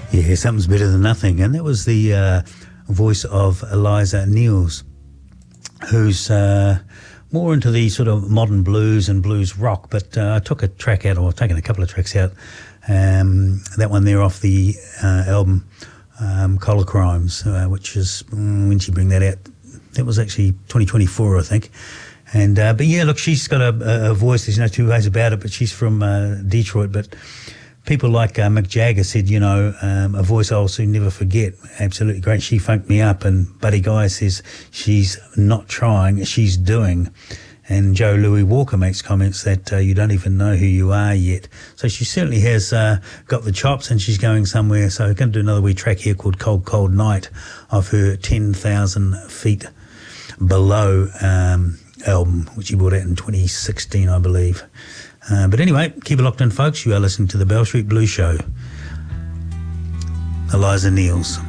Yeah, something's better than nothing. And that was the voice of Eliza Niels, who's more into the sort of modern blues and blues rock. But I took a track out, or I've taken a couple of tracks out. That one there off the album Collar Crimes, which is, when she bring that out, that was actually 2024, I think. And but yeah, look, she's got a voice. There's no two ways about it. But she's from Detroit. But people like Mick Jagger said, you know, a voice I'll soon never forget. Absolutely great. She funked me up. And Buddy Guy says she's not trying, she's doing. And Joe Louis Walker makes comments that you don't even know who you are yet. So she certainly has got the chops, and she's going somewhere. So I'm going to do another wee track here called Cold, Cold Night of her 10,000 Feet Below album, which he brought out in 2016, I believe. But anyway, keep it locked in, folks. You are listening to the Bell Street Blues Show. Eliza Niels.